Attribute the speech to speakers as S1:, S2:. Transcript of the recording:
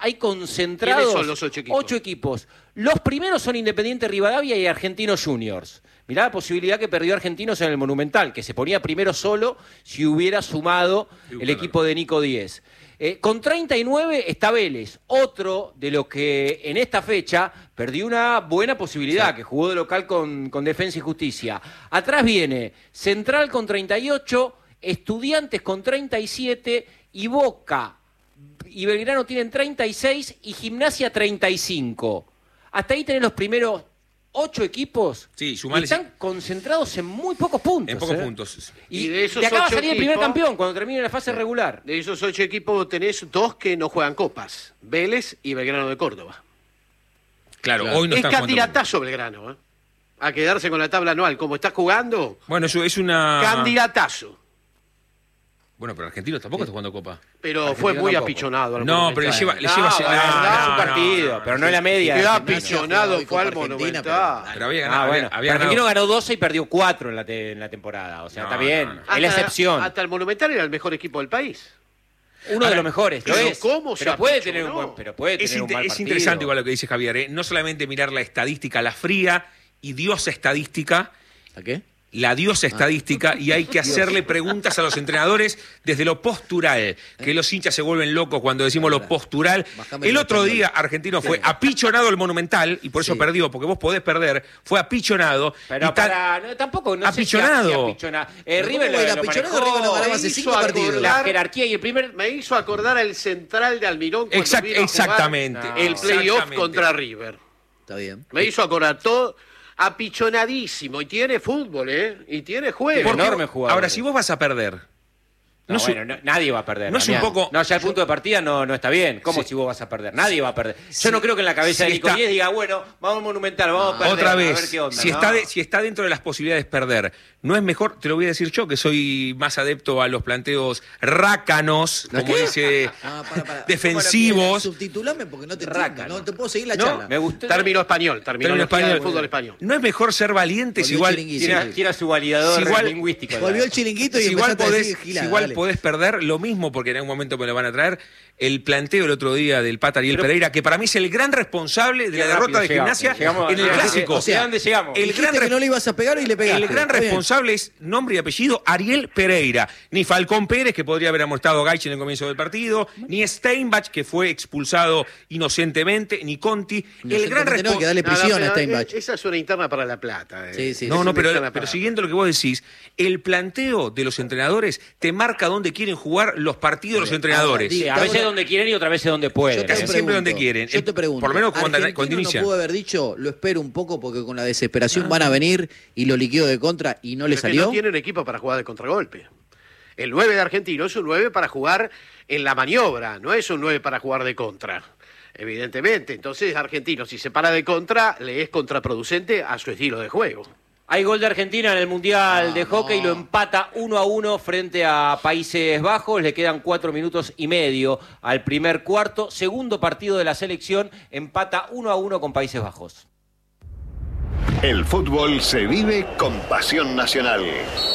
S1: hay concentrados.
S2: ¿Quiénes son los 8 equipos?
S1: 8 equipos. Los primeros son Independiente Rivadavia y Argentinos Juniors. Mirá la posibilidad que perdió Argentinos en el Monumental, que se ponía primero solo si hubiera sumado el equipo de Nico Díez. Con 39 está Vélez, otro de los que en esta fecha perdió una buena posibilidad, que jugó de local con Defensa y Justicia. Atrás viene Central con 38, Estudiantes con 37 y Boca y Belgrano tienen 36 y Gimnasia 35. Hasta ahí tenés los primeros 8 equipos
S3: sí,
S1: y están concentrados en muy pocos puntos.
S3: En pocos puntos.
S1: Y de esos acaba de salir el primer campeón cuando termine la fase regular.
S2: De esos 8 equipos tenés 2 que no juegan copas. Vélez y Belgrano de Córdoba.
S3: Claro, hoy no
S2: es
S3: están
S2: candidatazo Belgrano, ¿eh? A quedarse con la tabla anual. Como está jugando.
S3: Bueno, eso es una...
S2: Candidatazo.
S3: Bueno, pero Argentinos tampoco está jugando Copa.
S2: Pero
S1: Argentino
S2: fue muy
S1: tampoco.
S2: apichonado.
S3: No, pero le lleva
S1: un partido, pero no en la media.
S2: Quedó apichonado, fue al Monumental.
S3: Pero había ganado.
S1: Bueno,
S3: había
S1: Argentino
S3: ganado.
S1: ganó 12 y perdió 4 en la temporada. O sea,
S3: No,
S1: está bien.
S3: no.
S1: Es la excepción.
S2: Hasta el Monumental era el mejor equipo del país.
S1: Uno de los mejores, lo
S2: pero
S1: es.
S2: ¿cómo se
S1: pero puede
S2: apichonó?
S1: tener un buen, pero puede tener un mal
S3: Es
S1: partido.
S3: interesante igual lo que dice Javier, ¿eh? No solamente mirar la estadística, la fría y diosa estadística.
S4: ¿A qué?
S3: La diosa estadística, y hay que hacerle preguntas a los entrenadores desde lo postural, que los hinchas se vuelven locos cuando decimos lo postural. El otro día Argentino fue apichonado el Monumental, y por eso perdió, porque vos podés perder, fue apichonado.
S1: Pero tampoco, no
S3: apichonado.
S1: sé si apichonado. River lo
S4: apichonado, River lo ganaba hace 5 partidos.
S1: La jerarquía y el primer...
S2: Me hizo acordar al Central de Almirón cuando vino a jugar
S3: exactamente.
S2: el playoff contra River.
S4: Está bien.
S2: Me hizo acordar todo apichonadísimo. Y tiene fútbol, ¿eh? Y tiene juego.
S1: Enorme jugador.
S3: Ahora, si vos vas a perder...
S1: nadie va a perder.
S3: No es un poco...
S1: No, ya el punto de partida no está bien. ¿Cómo si vos vas a perder? Nadie va a perder. Yo no creo que en la cabeza de Nico Díez diga, bueno, vamos al Monumental, vamos a perder.
S3: Otra vez,
S1: a ver qué onda,
S3: si está dentro de las posibilidades perder, ¿no es mejor? Te lo voy a decir yo, que soy más adepto a los planteos rácanos, como dice, defensivos.
S4: Subtitulame porque no te entiendo, no te puedo seguir la charla.
S1: Me gustó.
S2: Término español, del fútbol español.
S3: ¿No es mejor ser valientes igual?
S1: Tira su validador lingüístico.
S4: Volvió el chiringuito y
S3: igual
S4: empezaste a decir gilada,
S3: igual
S4: dale.
S3: podés perder lo mismo, porque en algún momento me lo van a traer. El planteo el otro día del Pata Ariel Pereira, que para mí es el gran responsable de la derrota de Gimnasia en el Clásico.
S1: O sea, ¿dónde llegamos?
S4: Dijiste que no le ibas a pegar y le pegaste.
S3: El gran responsable es nombre y apellido Ariel Pereira. Ni Falcón Pérez, que podría haber amonestado a Gaich en el comienzo del partido, ni Steinbach, que fue expulsado inocentemente, ni Conti. El gran
S4: responsable. No, que darle prisión a Steinbach.
S2: Esa es una interna para La Plata.
S4: Sí.
S3: No, pero siguiendo lo que vos decís, el planteo de los entrenadores te marca dónde quieren jugar los partidos los entrenadores.
S1: Sí, a veces donde quieren y otras veces donde pueden.
S3: Casi siempre donde quieren.
S4: Yo te pregunto,
S3: por lo menos cuando
S4: Argentino
S3: inicia.
S4: no pudo haber dicho, lo espero un poco porque con la desesperación van a venir y lo liquidó de contra y no le salió.
S2: No tienen equipo para jugar de contragolpe. El 9 de Argentino es un 9 para jugar en la maniobra, no es un 9 para jugar de contra. Evidentemente, entonces Argentino, si se para de contra, le es contraproducente a su estilo de juego.
S1: Hay gol de Argentina en el Mundial de Hockey, lo empata 1-1 frente a Países Bajos, le quedan 4 minutos y medio al primer cuarto, segundo partido de la selección, empata 1-1 con Países Bajos.
S5: El fútbol se vive con pasión nacional.